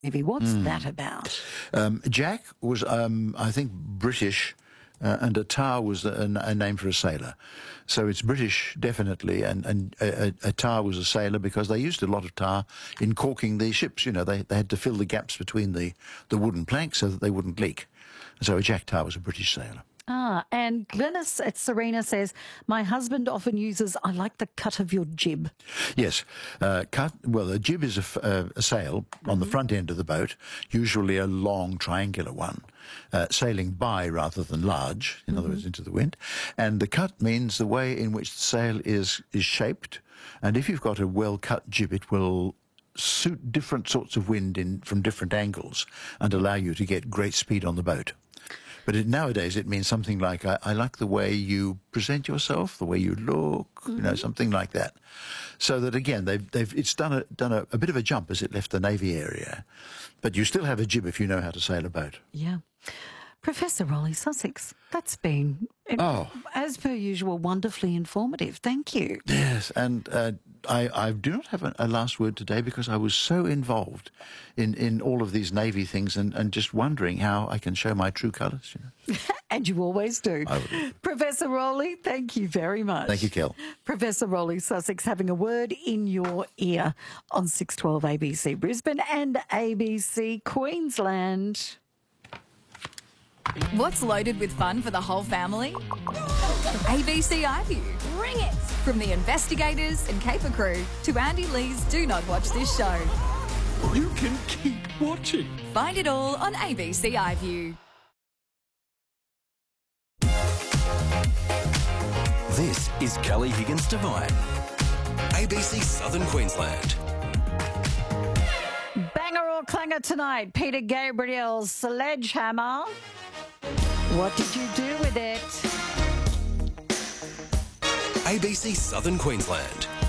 Maybe what's that about? Jack was, I think, British, and a tar was a name for a sailor. So it's British, definitely, and a tar was a sailor because they used a lot of tar in caulking the ships. You know, they had to fill the gaps between the wooden planks so that they wouldn't leak. So a Jack Tar was a British sailor. And Glynis at Serena says, my husband often uses, I like the cut of your jib. Yes. A jib is a sail on the front end of the boat, usually a long triangular one, sailing by rather than large, in other words, into the wind. And the cut means the way in which the sail is shaped. And if you've got a well-cut jib, it will suit different sorts of wind from different angles and allow you to get great speed on the boat. But nowadays it means something like, I like the way you present yourself, the way you look, you know, something like that. So that, again, it's done a bit of a jump as it left the Navy area. But you still have a jib if you know how to sail a boat. Yeah. Professor Rolly Sussex, that's been, as per usual, wonderfully informative. Thank you. Yes, and I do not have a last word today because I was so involved in all of these Navy things and just wondering how I can show my true colours. You know? And you always do. Professor Rolly, thank you very much. Thank you, Kel. Professor Rolly Sussex having a word in your ear on 612 ABC Brisbane and ABC Queensland. What's loaded with fun for the whole family? ABC iView. Bring it! From the investigators and caper crew to Andy Lee's Do Not Watch This Show. You can keep watching. Find it all on ABC iView. This is Kelly Higgins Devine, ABC Southern Queensland. Banger or clanger tonight, Peter Gabriel's Sledgehammer. What did you do with it? ABC Southern Queensland.